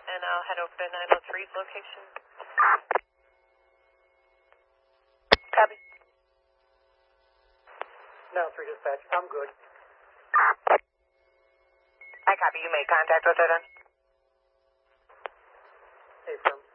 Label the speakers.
Speaker 1: and I'll head over to 903's location. Copy.
Speaker 2: 903 dispatch, I'm good.
Speaker 1: I copy. You made contact with her then?
Speaker 2: Hey, firm.